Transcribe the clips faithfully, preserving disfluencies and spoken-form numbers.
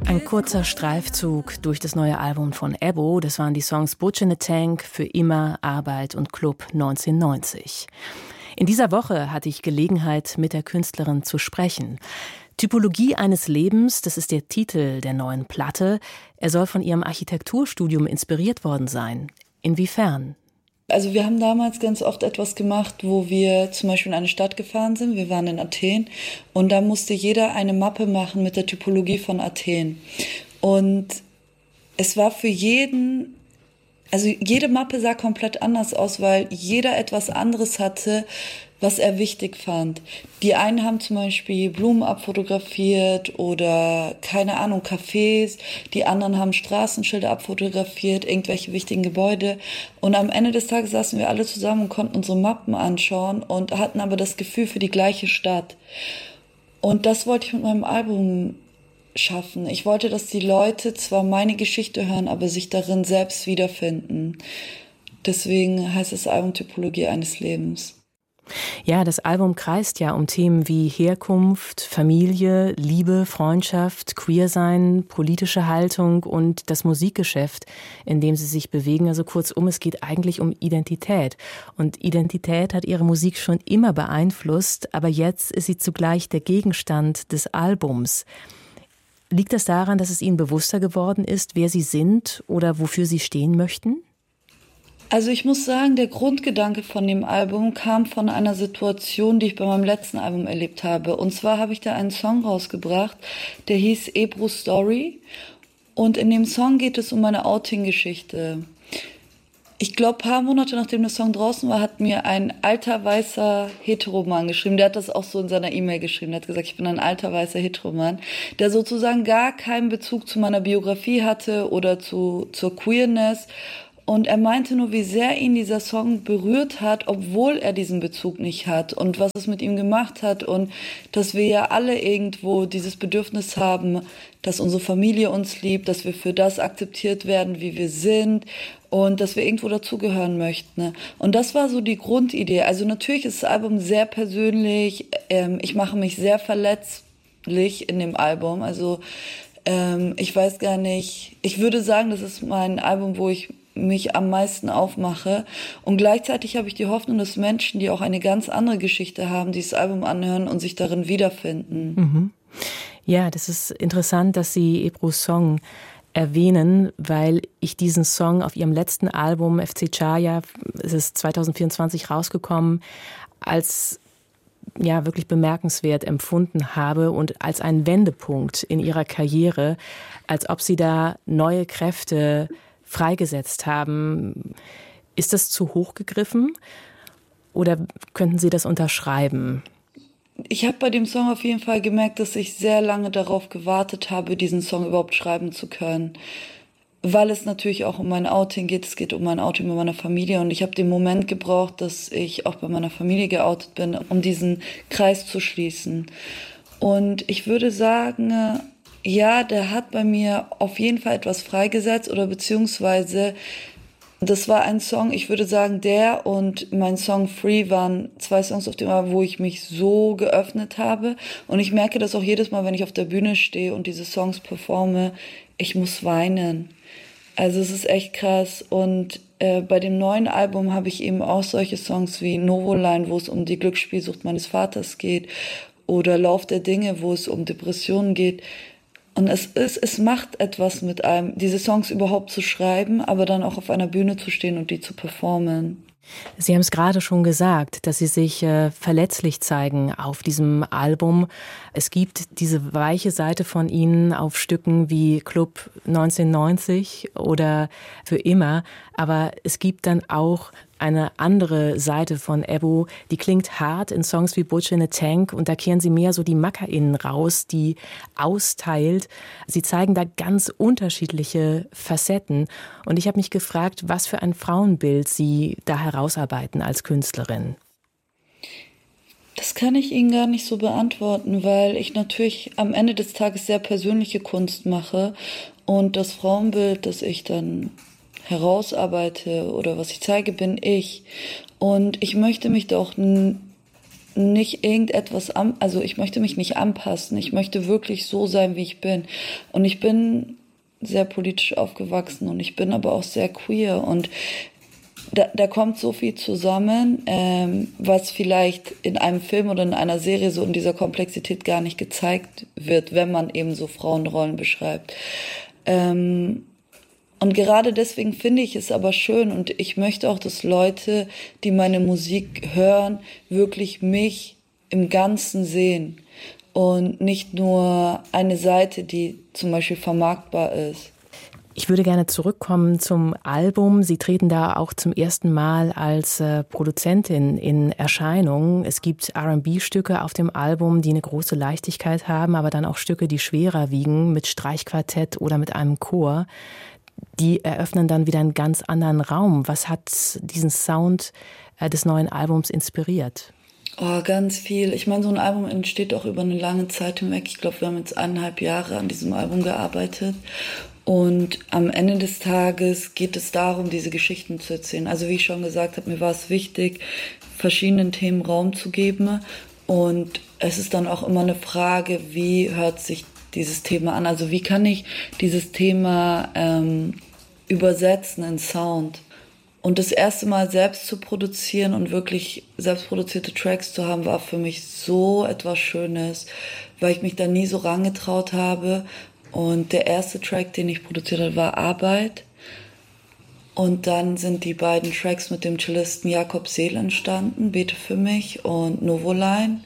Ein kurzer Streifzug durch das neue Album von Ebo. Das waren die Songs Butch in the Tank, Für immer, Arbeit und Club neunzehnhundertneunzig. In dieser Woche hatte ich Gelegenheit, mit der Künstlerin zu sprechen. Typologie eines Lebens, das ist der Titel der neuen Platte. Er soll von ihrem Architekturstudium inspiriert worden sein. Inwiefern? Also wir haben damals ganz oft etwas gemacht, wo wir zum Beispiel in eine Stadt gefahren sind. Wir waren in Athen und da musste jeder eine Mappe machen mit der Typologie von Athen. Und es war für jeden, also jede Mappe sah komplett anders aus, weil jeder etwas anderes hatte, was er wichtig fand. Die einen haben zum Beispiel Blumen abfotografiert oder, keine Ahnung, Cafés. Die anderen haben Straßenschilder abfotografiert, irgendwelche wichtigen Gebäude. Und am Ende des Tages saßen wir alle zusammen und konnten unsere Mappen anschauen und hatten aber das Gefühl für die gleiche Stadt. Und das wollte ich mit meinem Album schaffen. Ich wollte, dass die Leute zwar meine Geschichte hören, aber sich darin selbst wiederfinden. Deswegen heißt das Album Typologie eines Lebens. Ja, das Album kreist ja um Themen wie Herkunft, Familie, Liebe, Freundschaft, Queersein, politische Haltung und das Musikgeschäft, in dem sie sich bewegen. Also kurzum, es geht eigentlich um Identität. Und Identität hat ihre Musik schon immer beeinflusst, aber jetzt ist sie zugleich der Gegenstand des Albums. Liegt das daran, dass es ihnen bewusster geworden ist, wer sie sind oder wofür sie stehen möchten? Also ich muss sagen, der Grundgedanke von dem Album kam von einer Situation, die ich bei meinem letzten Album erlebt habe. Und zwar habe ich da einen Song rausgebracht, der hieß Ebru Story. Und in dem Song geht es um meine Outing-Geschichte. Ich glaube, ein paar Monate nachdem der Song draußen war, hat mir ein alter, weißer Heteroman geschrieben. Der hat das auch so in seiner E-Mail geschrieben. Der hat gesagt, ich bin ein alter, weißer Heteroman, der sozusagen gar keinen Bezug zu meiner Biografie hatte oder zu zur Queerness. Und er meinte nur, wie sehr ihn dieser Song berührt hat, obwohl er diesen Bezug nicht hat und was es mit ihm gemacht hat und dass wir ja alle irgendwo dieses Bedürfnis haben, dass unsere Familie uns liebt, dass wir für das akzeptiert werden, wie wir sind und dass wir irgendwo dazugehören möchten. Und das war so die Grundidee. Also natürlich ist das Album sehr persönlich. Ähm, ich mache mich sehr verletzlich in dem Album. Also ähm, ich weiß gar nicht, ich würde sagen, das ist mein Album, wo ich mich am meisten aufmache. Und gleichzeitig habe ich die Hoffnung, dass Menschen, die auch eine ganz andere Geschichte haben, dieses Album anhören und sich darin wiederfinden. Mhm. Ja, das ist interessant, dass Sie Ebrus Song erwähnen, weil ich diesen Song auf Ihrem letzten Album F C Chaya, es ist zwanzig vierundzwanzig rausgekommen, als ja wirklich bemerkenswert empfunden habe und als einen Wendepunkt in Ihrer Karriere, als ob Sie da neue Kräfte freigesetzt haben. Ist das zu hoch gegriffen oder könnten Sie das unterschreiben? Ich habe bei dem Song auf jeden Fall gemerkt, dass ich sehr lange darauf gewartet habe, diesen Song überhaupt schreiben zu können. Weil es natürlich auch um mein Outing geht. Es geht um mein Outing bei meiner Familie. Und ich habe den Moment gebraucht, dass ich auch bei meiner Familie geoutet bin, um diesen Kreis zu schließen. Und ich würde sagen, ja, der hat bei mir auf jeden Fall etwas freigesetzt oder beziehungsweise das war ein Song, ich würde sagen, der und mein Song Free waren zwei Songs auf dem Album, wo ich mich so geöffnet habe. Und ich merke das auch jedes Mal, wenn ich auf der Bühne stehe und diese Songs performe, ich muss weinen. Also es ist echt krass. Und äh, bei dem neuen Album habe ich eben auch solche Songs wie Novoline, wo es um die Glücksspielsucht meines Vaters geht, oder Lauf der Dinge, wo es um Depressionen geht. Und es ist, es macht etwas mit einem, diese Songs überhaupt zu schreiben, aber dann auch auf einer Bühne zu stehen und die zu performen. Sie haben es gerade schon gesagt, dass Sie sich äh, verletzlich zeigen auf diesem Album. Es gibt diese weiche Seite von Ihnen auf Stücken wie Club neunzehnhundertneunzig oder Für immer. Aber es gibt dann auch eine andere Seite von Ebo, die klingt hart in Songs wie Butch in the Tank und da kehren Sie mehr so die MackerInnen raus, die austeilt. Sie zeigen da ganz unterschiedliche Facetten und ich habe mich gefragt, was für ein Frauenbild Sie da herausarbeiten als Künstlerin. Das kann ich Ihnen gar nicht so beantworten, weil ich natürlich am Ende des Tages sehr persönliche Kunst mache und das Frauenbild, das ich dann herausarbeite oder was ich zeige, bin ich. Und ich möchte mich doch n- nicht irgendetwas an, also ich möchte mich nicht anpassen. Ich möchte wirklich so sein, wie ich bin. Und ich bin sehr politisch aufgewachsen und ich bin aber auch sehr queer und da, da kommt so viel zusammen, ähm, was vielleicht in einem Film oder in einer Serie so in dieser Komplexität gar nicht gezeigt wird, wenn man eben so Frauenrollen beschreibt. Ähm, und gerade deswegen finde ich es aber schön und ich möchte auch, dass Leute, die meine Musik hören, wirklich mich im Ganzen sehen und nicht nur eine Seite, die zum Beispiel vermarktbar ist. Ich würde gerne zurückkommen zum Album. Sie treten da auch zum ersten Mal als äh, Produzentin in Erscheinung. Es gibt R and B-Stücke auf dem Album, die eine große Leichtigkeit haben, aber dann auch Stücke, die schwerer wiegen, mit Streichquartett oder mit einem Chor. Die eröffnen dann wieder einen ganz anderen Raum. Was hat diesen Sound äh, des neuen Albums inspiriert? Oh, ganz viel. Ich meine, so ein Album entsteht auch über eine lange Zeit hinweg. Ich glaube, wir haben jetzt eineinhalb Jahre an diesem Album gearbeitet. Und am Ende des Tages geht es darum, diese Geschichten zu erzählen. Also wie ich schon gesagt habe, mir war es wichtig, verschiedenen Themen Raum zu geben. Und es ist dann auch immer eine Frage, wie hört sich dieses Thema an? Also wie kann ich dieses Thema ähm, übersetzen in Sound? Und das erste Mal selbst zu produzieren und wirklich selbstproduzierte Tracks zu haben, war für mich so etwas Schönes, weil ich mich da nie so rangetraut habe. Und der erste Track, den ich produziert habe, war Arbeit. Und dann sind die beiden Tracks mit dem Cellisten Jakob Seel entstanden, Bete für mich und Novoline,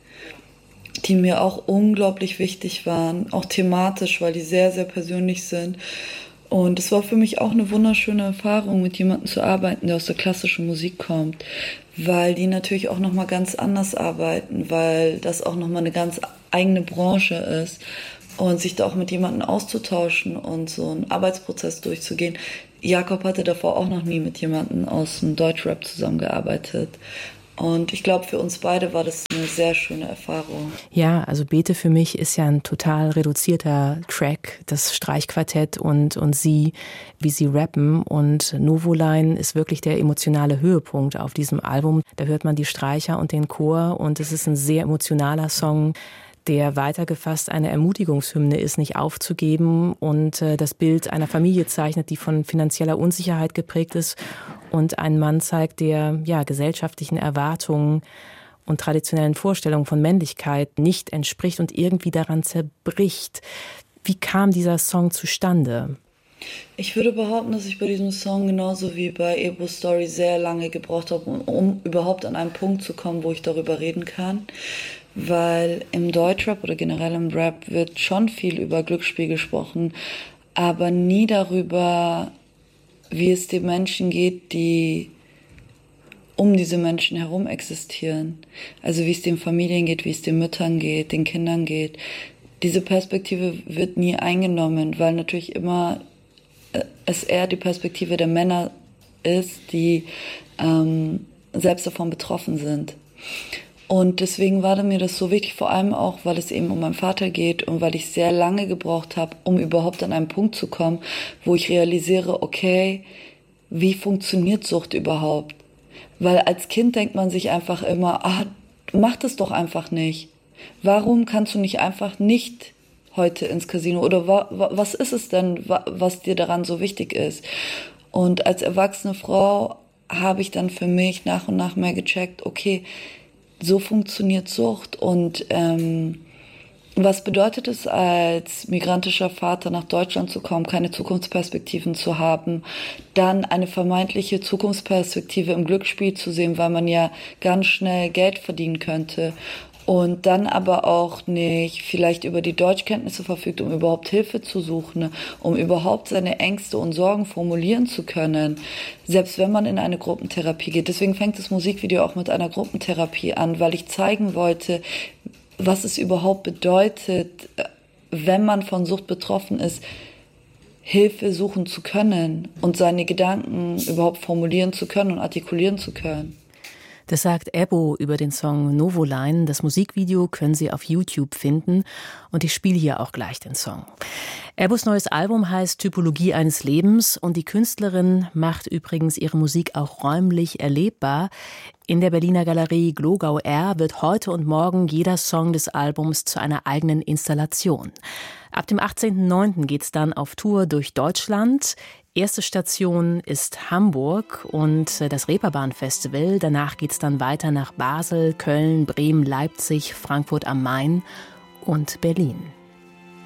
die mir auch unglaublich wichtig waren, auch thematisch, weil die sehr, sehr persönlich sind. Und es war für mich auch eine wunderschöne Erfahrung, mit jemandem zu arbeiten, der aus der klassischen Musik kommt, weil die natürlich auch nochmal ganz anders arbeiten, weil das auch nochmal eine ganz eigene Branche ist. Und sich da auch mit jemandem auszutauschen und so einen Arbeitsprozess durchzugehen. Jakob hatte davor auch noch nie mit jemandem aus dem Deutschrap zusammengearbeitet. Und ich glaube, für uns beide war das eine sehr schöne Erfahrung. Ja, also Bete für mich ist ja ein total reduzierter Track, das Streichquartett und, und sie, wie sie rappen. Und Novoline ist wirklich der emotionale Höhepunkt auf diesem Album. Da hört man die Streicher und den Chor und es ist ein sehr emotionaler Song, der weitergefasst eine Ermutigungshymne ist, nicht aufzugeben und äh, das Bild einer Familie zeichnet, die von finanzieller Unsicherheit geprägt ist und einen Mann zeigt, der ja gesellschaftlichen Erwartungen und traditionellen Vorstellungen von Männlichkeit nicht entspricht und irgendwie daran zerbricht. Wie kam dieser Song zustande? Ich würde behaupten, dass ich bei diesem Song genauso wie bei Ebro Story sehr lange gebraucht habe, um, um überhaupt an einen Punkt zu kommen, wo ich darüber reden kann. Weil im Deutschrap oder generell im Rap wird schon viel über Glücksspiel gesprochen, aber nie darüber, wie es den Menschen geht, die um diese Menschen herum existieren. Also wie es den Familien geht, wie es den Müttern geht, den Kindern geht. Diese Perspektive wird nie eingenommen, weil natürlich immer es eher die Perspektive der Männer ist, die ähm, selbst davon betroffen sind. Und deswegen war mir das so wichtig, vor allem auch, weil es eben um meinen Vater geht und weil ich sehr lange gebraucht habe, um überhaupt an einen Punkt zu kommen, wo ich realisiere, okay, wie funktioniert Sucht überhaupt? Weil als Kind denkt man sich einfach immer, ah, mach das doch einfach nicht. Warum kannst du nicht einfach nicht heute ins Casino? Oder wa- wa- was ist es denn, wa- was dir daran so wichtig ist? Und als erwachsene Frau habe ich dann für mich nach und nach mehr gecheckt, okay, so funktioniert Sucht und ähm, was bedeutet es, als migrantischer Vater nach Deutschland zu kommen, keine Zukunftsperspektiven zu haben, dann eine vermeintliche Zukunftsperspektive im Glücksspiel zu sehen, weil man ja ganz schnell Geld verdienen könnte und dann aber auch nicht vielleicht über die Deutschkenntnisse verfügt, um überhaupt Hilfe zu suchen, um überhaupt seine Ängste und Sorgen formulieren zu können, selbst wenn man in eine Gruppentherapie geht. Deswegen fängt das Musikvideo auch mit einer Gruppentherapie an, weil ich zeigen wollte, was es überhaupt bedeutet, wenn man von Sucht betroffen ist, Hilfe suchen zu können und seine Gedanken überhaupt formulieren zu können und artikulieren zu können. Das sagt Ebo über den Song Novoline. Das Musikvideo können Sie auf YouTube finden und ich spiele hier auch gleich den Song. Ebos neues Album heißt Typologie eines Lebens und die Künstlerin macht übrigens ihre Musik auch räumlich erlebbar. In der Berliner Galerie Glogau R wird heute und morgen jeder Song des Albums zu einer eigenen Installation. Ab dem achtzehnten neunten geht's dann auf Tour durch Deutschland. Erste Station ist Hamburg und das Reeperbahn-Festival. Danach geht's dann weiter nach Basel, Köln, Bremen, Leipzig, Frankfurt am Main und Berlin.